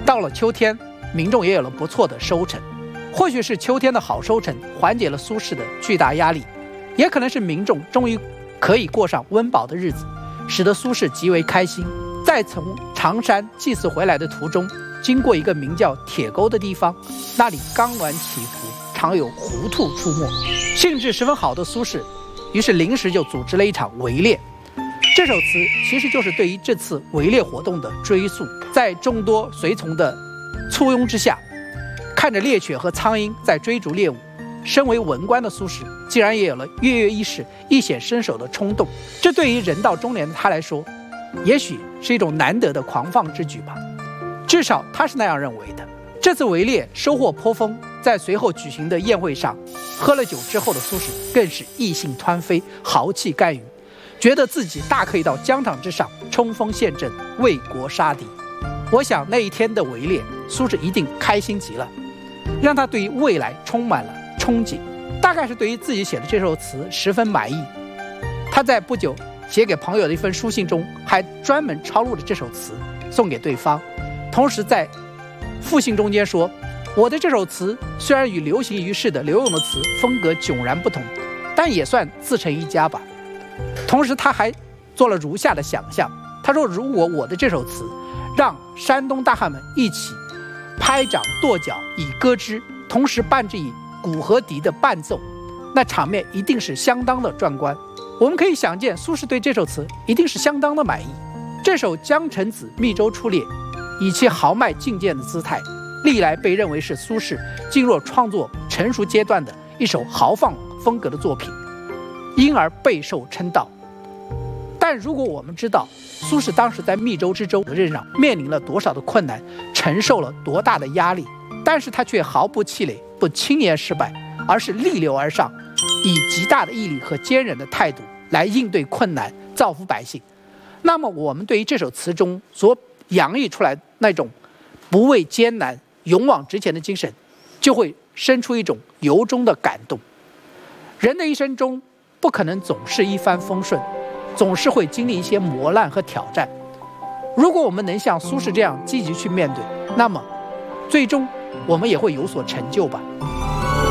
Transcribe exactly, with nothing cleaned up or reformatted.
到了秋天，民众也有了不错的收成。或许是秋天的好收成缓解了苏轼的巨大压力，也可能是民众终于可以过上温饱的日子，使得苏轼极为开心。在从常山祭祀回来的途中，经过一个名叫铁沟的地方，那里冈峦起伏，常有狐兔出没。兴致十分好的苏轼，于是临时就组织了一场围猎。这首词其实就是对于这次围猎活动的追溯。在众多随从的簇拥之下，看着猎犬和苍鹰在追逐猎物，身为文官的苏轼竟然也有了跃跃欲试、一显身手的冲动。这对于人到中年的他来说，也许是一种难得的狂放之举吧，至少他是那样认为的。这次围猎收获颇丰，在随后举行的宴会上，喝了酒之后的苏轼更是意兴湍飞，豪气干云，觉得自己大可以到疆场之上冲锋陷阵，为国杀敌。我想那一天的围猎，苏轼一定开心极了，让他对于未来充满了憧憬，大概是对于自己写的这首词十分满意。他在不久写给朋友的一封书信中，还专门抄录了这首词送给对方，同时在复信中间说，我的这首词虽然与流行于世的刘永的词风格迥然不同，但也算自成一家吧。同时他还做了如下的想象，他说，如果我的这首词让山东大汉们一起拍掌跺脚以歌之，同时伴之以鼓和笛的伴奏，那场面一定是相当的壮观。我们可以想见，苏轼对这首词一定是相当的满意。这首《江城子·密州出猎》以其豪迈进谏的姿态，历来被认为是苏轼进入创作成熟阶段的一首豪放风格的作品，因而备受称道。但如果我们知道苏轼当时在密州之州责任上面临了多少的困难，承受了多大的压力，但是他却毫不气馁，不轻言失败，而是逆流而上，以极大的毅力和坚韧的态度来应对困难，造福百姓。那么我们对于这首词中所洋溢出来那种不畏艰难、勇往直前的精神，就会生出一种由衷的感动。人的一生中不可能总是一帆风顺，总是会经历一些磨难和挑战。如果我们能像苏轼这样积极去面对，那么最终我们也会有所成就吧。